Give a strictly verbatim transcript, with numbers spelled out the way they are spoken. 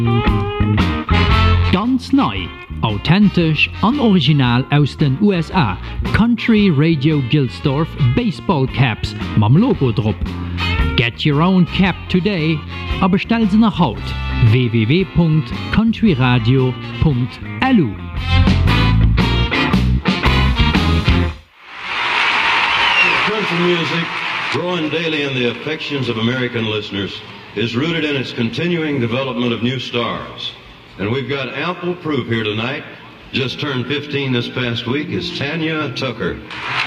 Ganz neu, authentisch und original aus den U S A. Country Radio Gilsdorf Baseball Caps mam Logo drauf. Get your own cap today, aber stell sie nach Haut. w w w punkt country radio punkt l u Country music, growing daily in the affections of American listeners, is rooted in its continuing development of new stars. And we've got ample proof here tonight. Just turned fifteen this past week is Tanya Tucker.